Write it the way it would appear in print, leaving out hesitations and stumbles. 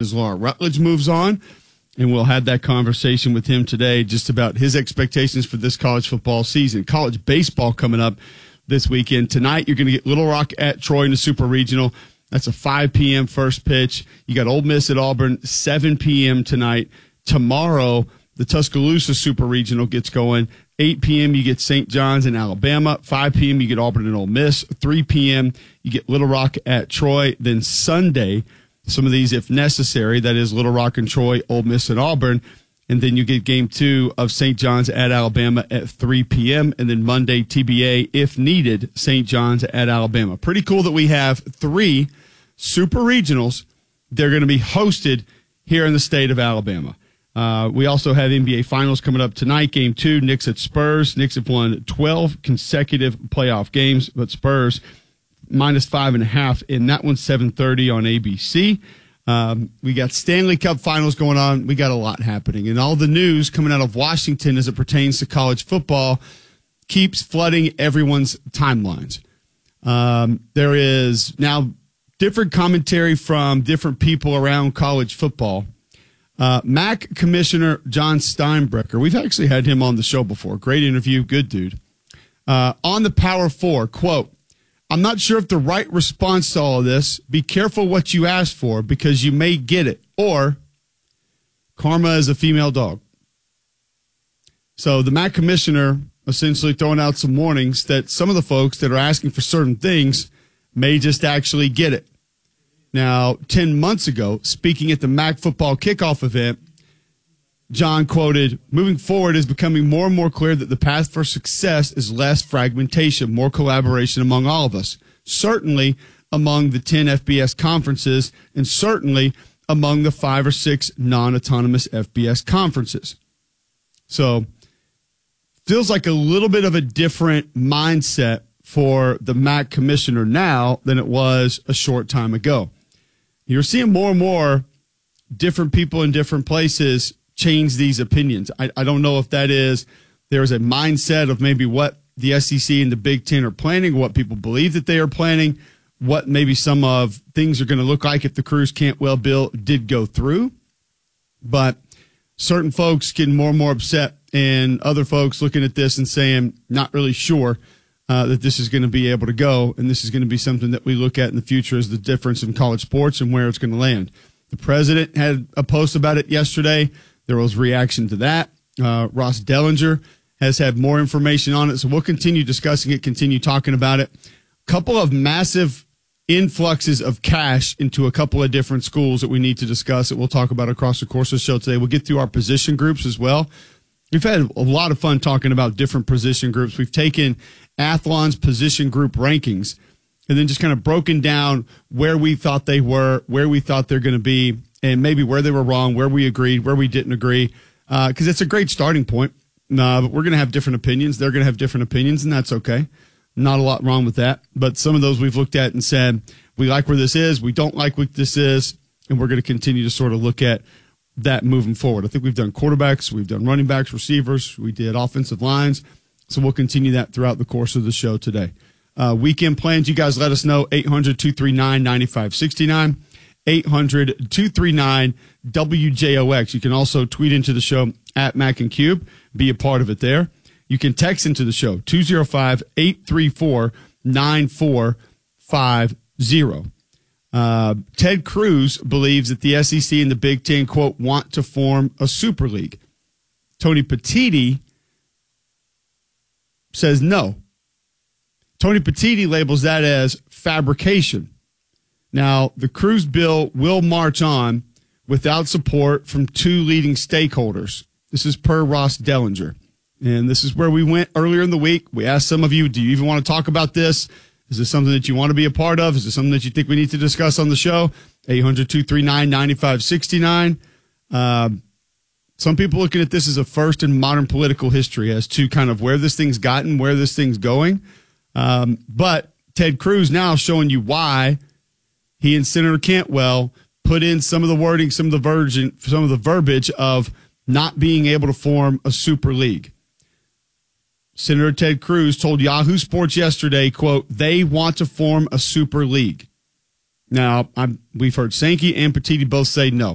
as Laura Rutledge moves on. And we'll have that conversation with him today just about his expectations for this college football season. College baseball coming up this weekend. Tonight, you're going to get Little Rock at Troy in the Super Regional. That's a 5 p.m. first pitch. You got Ole Miss at Auburn, 7 p.m. tonight. Tomorrow, the Tuscaloosa Super Regional gets going. 8 p.m. you get St. John's in Alabama. 5 p.m. you get Auburn and Ole Miss. 3 p.m. you get Little Rock at Troy. Then Sunday, some of these, if necessary, that is Little Rock and Troy, Ole Miss and Auburn. And then you get game 2 of St. John's at Alabama at 3 p.m. And then Monday, TBA, if needed, St. John's at Alabama. Pretty cool that we have 3 super regionals. They're going to be hosted here in the state of Alabama. We also have NBA Finals coming up tonight. Game 2, Knicks at Spurs. Knicks have won 12 consecutive playoff games, but Spurs -5.5 in that one, 7:30 on ABC. We got Stanley Cup Finals going on. We got a lot happening. And all the news coming out of Washington as it pertains to college football keeps flooding everyone's timelines. There is now different commentary from different people around college football. MAC Commissioner John Steinbrecher, we've actually had him on the show before. Great interview, good dude. On the Power 4, quote, "I'm not sure if the right response to all of this, be careful what you ask for because you may get it, or karma is a female dog." So the MAC commissioner essentially throwing out some warnings that some of the folks that are asking for certain things may just actually get it. Now, 10 months ago, speaking at the MAC football kickoff event, John quoted, "Moving forward is becoming more and more clear that the path for success is less fragmentation, more collaboration among all of us, certainly among the 10 FBS conferences and certainly among the 5 or 6 non-autonomous FBS conferences." So feels like a little bit of a different mindset for the MAC commissioner now than it was a short time ago. You're seeing more and more different people in different places change these opinions. I don't know if that is there's a mindset of maybe what the SEC and the Big Ten are planning, what people believe that they are planning, what maybe some of things are going to look like if the Cruz Cantwell bill did go through. But certain folks getting more and more upset and other folks looking at this and saying, not really sure that this is going to be able to go, and this is going to be something that we look at in the future as the difference in college sports and where it's going to land. The president had a post about it yesterday. There was reaction to that. Ross Dellinger has had more information on it, so we'll continue discussing it, continue talking about it. Couple of massive influxes of cash into a couple of different schools that we need to discuss that we'll talk about across the course of the show today. We'll get through our position groups as well. We've had a lot of fun talking about different position groups. We've taken Athlon's position group rankings and then just kind of broken down where we thought they were, where we thought they're going to be, and maybe where they were wrong, where we agreed, where we didn't agree, because it's a great starting point. But we're going to have different opinions. They're going to have different opinions, and that's okay. Not a lot wrong with that. But some of those we've looked at and said, we like where this is, we don't like what this is, and we're going to continue to sort of look at that moving forward. I think we've done quarterbacks, we've done running backs, receivers, we did offensive lines. So we'll continue that throughout the course of the show today. Weekend plans, you guys let us know, 800-239-9569, 800-239-WJOX. You can also tweet into the show at Mac and Cube, be a part of it there. You can text into the show, 205-834-9450. Ted Cruz believes that the SEC and the Big Ten, quote, want to form a super league. Tony Petitti says no. Tony Petitti labels that as fabrication. Now, the Cruz bill will march on without support from 2 leading stakeholders. This is per Ross Dellinger. And this is where we went earlier in the week. We asked some of you, do you even want to talk about this? Is this something that you want to be a part of? Is this something that you think we need to discuss on the show? 800-239-9569. Some people looking at this as a first in modern political history as to kind of where this thing's gotten, where this thing's going. But Ted Cruz now showing you why he and Senator Cantwell put in some of the wording, some of the verbiage of not being able to form a super league. Senator Ted Cruz told Yahoo Sports yesterday, quote, they want to form a super league. Now, we've heard Sankey and Petitti both say no.